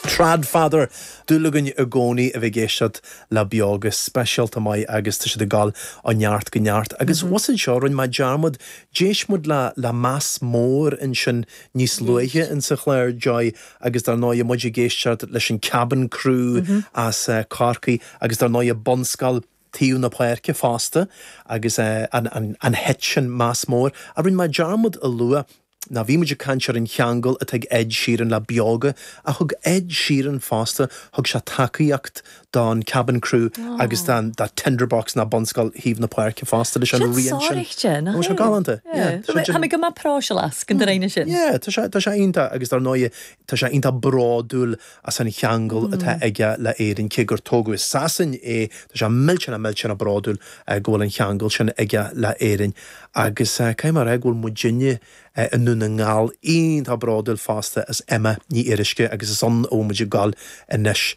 Tradfather dúlagan a gcónaí a bheith géistead le beaga special tá mai agus tá si de gáil an neart go neart. Agus wasan seo roinn mai dearmad déismud le más mór in sin níos luithe in sa chléir joy agus dar náid muid a géistead leis an cabin crew as Corcaigh agus dar náid a bonscal tíú na pléirce fásta agus an het sin más mór a roinn mai dearmad a lua na bhí muidir cansear in cheangal a teag Ed Sheeran le beaga a thug Ed Sheeran fásta thug se tacaíocht don cabin crew agus dan tinderbox na bonscal híomh na pléirce fásta leis an rion sin. Ó se galanta. Ha mi go má práise las gan réine sin. Tá sé ionta agus dar náid tá sé ionta brádúil as an cheangal atá aige le éireann cé gur tógu sasan tá sé milsena brádúil ghfuil an cheangal sin aige le éireann agus caiim mar ghfuil muidjinne yn nhw'n ngal un ta brodil fasta as Emma ni iriske agus is on o muidir gal inis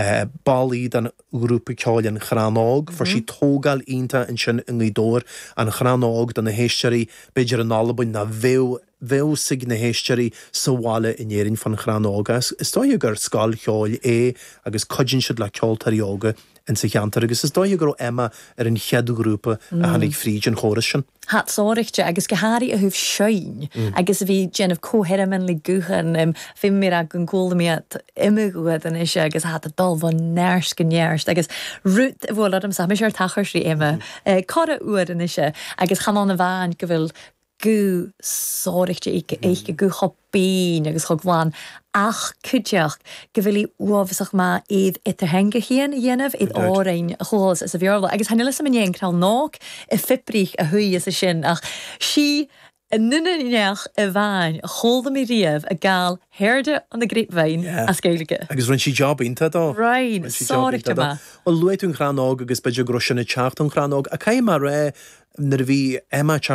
bali dan grúpa ceáil an chranog for si tógal ínta in sin in gídór an chranog dan na héisteí beidir an albain na bhew sig na héisteí saháile in éireann fan chranog is dói gur scal ceáil agus codjin siad le ceoltar yoga in sa cheantar agus is dói gur Emma an cheadú grúpa a hannig fríd an chóras sin. Hat sáireachte agus goharí a thuh sein agus bhí Jennifer cóheraman le guchan fi mé a gon cólamíad imimeúad an is agus hat a dul van nears go nearst agus rút bhil am sa mé sé tachar sí Emma cara uad an is agus chaán na bhain go bhfuil gu sáireachte éiche gu chopéin agus chogháin ach cuideach go bhfuil uamhasach má iad itar henge chéan dhéanamh iad árain chós is a bheorla agus hanile sam an chrál nách i fibrich a thuí is a sin ach si nunneach a bhain a chóda mí riamh a gáil herde an na grapevine as céige. Agus run si job inta dá. Right, sáireachte má. Well luitún chranog agus beidir grosin na teacht an chranog a caiim mar nar bhí Emma